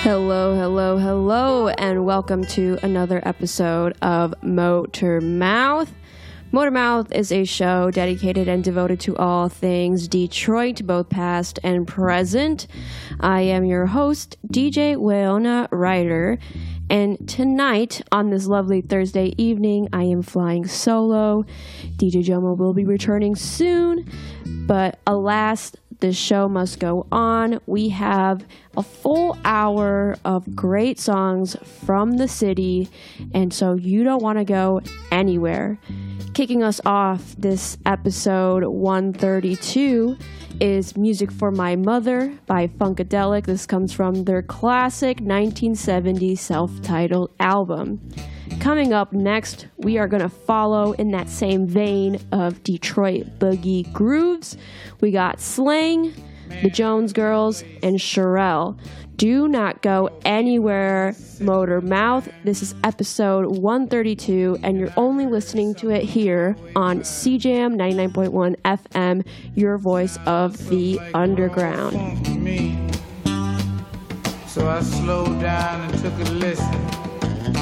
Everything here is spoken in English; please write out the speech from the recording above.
Hello, hello, hello, and welcome to another episode of Motor Mouth. Motor Mouth is a show dedicated and devoted to all things Detroit, both past and present. I am your host, DJ Weona Ryder, and tonight, on this lovely Thursday evening, I am flying solo. DJ Jomo will be returning soon, but alas, the show must go on. We have a full hour of great songs from the city, and so you don't want to go anywhere. Kicking us off this episode 132 is Music for My Mother by Funkadelic. This comes from their classic 1970 self-titled album. Coming up next, we are going to follow in that same vein of Detroit boogie grooves. We got Slang, the Jones Girls, and Cherrelle. Do not go anywhere, Motor Mouth. This is episode 132, and you're only listening to it here on CJAM 99.1 FM, your voice of the underground. So I slowed down and took a listen.